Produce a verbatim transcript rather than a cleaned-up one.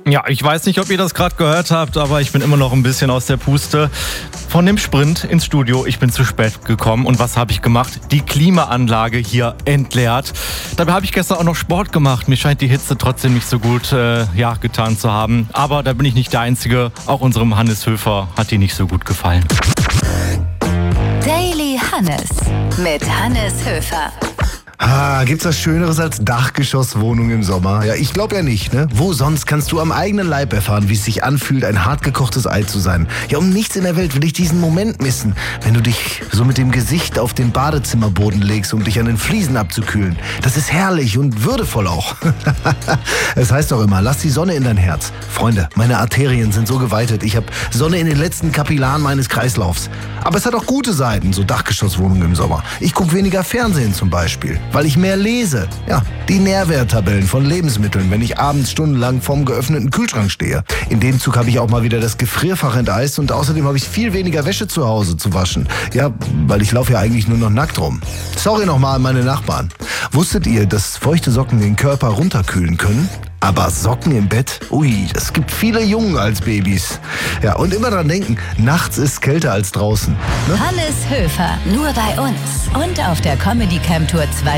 Ja, ich weiß nicht, ob ihr das gerade gehört habt, aber ich bin immer noch ein bisschen aus der Puste. Von dem Sprint ins Studio, ich bin zu spät gekommen. Und was habe ich gemacht? Die Klimaanlage hier entleert. Dabei habe ich gestern auch noch Sport gemacht. Mir scheint die Hitze trotzdem nicht so gut äh, ja, getan zu haben. Aber da bin ich nicht der Einzige. Auch unserem Hannes Höfer hat die nicht so gut gefallen. Daily Hannes mit Hannes Höfer. Ah, gibt's was Schöneres als Dachgeschosswohnung im Sommer? Ja, ich glaube ja nicht, ne? Wo sonst kannst du am eigenen Leib erfahren, wie es sich anfühlt, ein hartgekochtes Ei zu sein? Ja, um nichts in der Welt will ich diesen Moment missen, wenn du dich so mit dem Gesicht auf den Badezimmerboden legst, um dich an den Fliesen abzukühlen. Das ist herrlich und würdevoll auch. Es heißt doch immer, lass die Sonne in dein Herz. Freunde, meine Arterien sind so geweitet, ich habe Sonne in den letzten Kapillaren meines Kreislaufs. Aber es hat auch gute Seiten, so Dachgeschosswohnungen im Sommer. Ich gucke weniger Fernsehen zum Beispiel, weil ich mehr lese. Ja, die Nährwerttabellen von Lebensmitteln, wenn ich abends stundenlang vorm geöffneten Kühlschrank stehe. In dem Zug habe ich auch mal wieder das Gefrierfach enteist und außerdem habe ich viel weniger Wäsche zu Hause zu waschen. Ja, weil ich laufe ja eigentlich nur noch nackt rum. Sorry nochmal an meine Nachbarn. Wusstet ihr, dass feuchte Socken den Körper runterkühlen können? Aber Socken im Bett? Ui, es gibt viele Jungen als Babys. Ja, und immer dran denken, nachts ist kälter als draußen. Ne? Hannes Höfer, nur bei uns. Und auf der Comedy Camp Tour zwei